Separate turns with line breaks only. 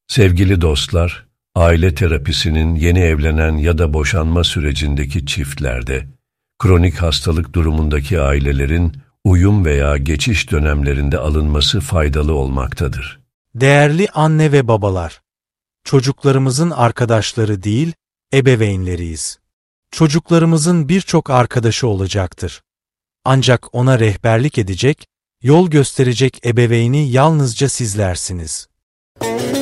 Sevgili dostlar, aile terapisinin yeni evlenen ya da boşanma sürecindeki çiftlerde, kronik hastalık durumundaki ailelerin uyum veya geçiş dönemlerinde alınması faydalı olmaktadır.
Değerli anne ve babalar, çocuklarımızın arkadaşları değil, ebeveynleriyiz. Çocuklarımızın birçok arkadaşı olacaktır. Ancak ona rehberlik edecek, yol gösterecek ebeveyni yalnızca sizlersiniz.